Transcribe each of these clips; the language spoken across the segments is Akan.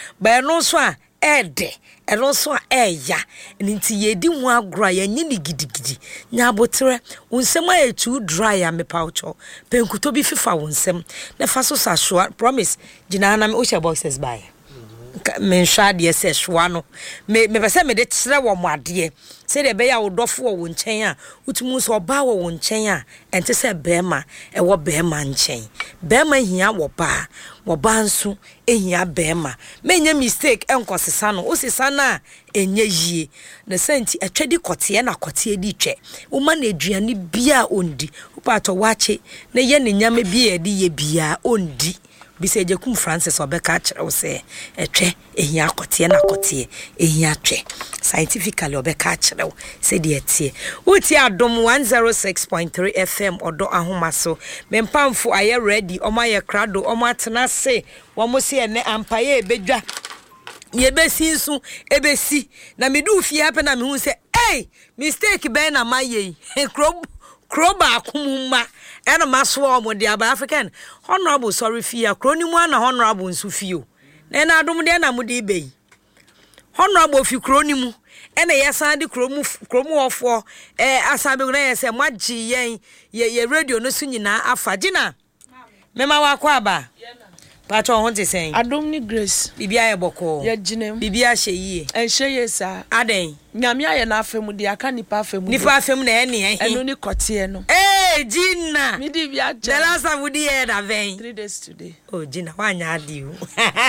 ba no so a ede eno so a eya nti yedi ho agro ya nye ni gidigidi nya abotre unsem a etu dry a mepawcho penkuto bi fifa unsem na fa so sashwa promise gina na me o she boxes buy men shade ese hwa no me pese me de kire wo moade se de be ya wodofo wo nchen a utumu so oba wo nchen a ente se bema e wo bema nchen bema hia wo ba nso ehia bema menye mistake enkosesa no osesa na enye yie na senti atwedi kote na kote di twe wo ma na aduane bia ondi upato wache na ye ne nyame bia edi ye bia ondi bise Jekum Francis obeka kire wo se etwe ehia kote na kote ehia twe scientifically obeka kire wo se de etie uti adom 106.3 FM odo ahoma so mempamfo aye ready omaye krado omatena se wo mo se ene ampaye ebedwa ye besi nsu ebesi na medu fie hape na me hu se mistake be na maye kroba akumuma ena maso omo de aba African honorable sorry fie akronimu na honorable nsu fie na adom de na mudi be honorable fi kronimu ena yesan de kromu ofo asabe na yese magye yen ye radio no so nyina afa gina mema wako aba pacho honte sen adom ni grace bibia ye boko ye ginem bibia hyeyie enhyeye sa aden nyame aye na afemu de aka nipa afemu nipa afemu na ene enu ni kote no gina mi di bia the last time we did that vein 3 days today gina wanya adi o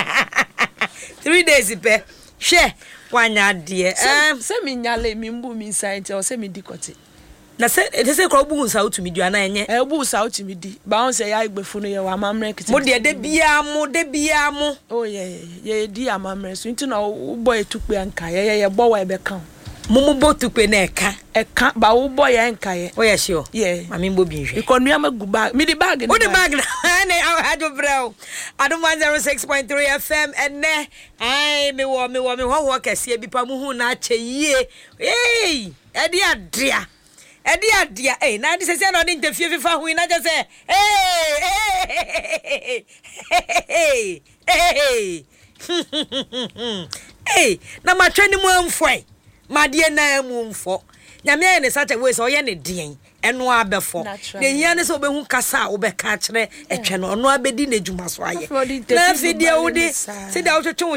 3 days pe hwe wanya adi se mi nyale mi mbu mi science o se mi di kote na se ko bu nsa utumi du ana enye bu nsa utumi di ba on se ya igbefu no ye wa amamre kiti mo de bia mo oh ye di amamre so nti na wo boy tukpe anka ye bo wa ebe kan mumu botukpe na eka ba wo boy ye anka ye oh yeah sure mami mbo bi nhwe ikonu ya maguba mi di bag o di bag na ajo brel adom 106.3 FM enne ai me wo kese bi pa mu hu na ache yie edi adia na di se na di interview fifa hu na je se na ma twani mu amfoi ma de na mu mfo nyame ye ne sache we so ye ne den eno abefo de hia ne so behu kasa wo be ka kire etwe no ono abedi na dwuma so aye na fidie wo de se da wo twetwe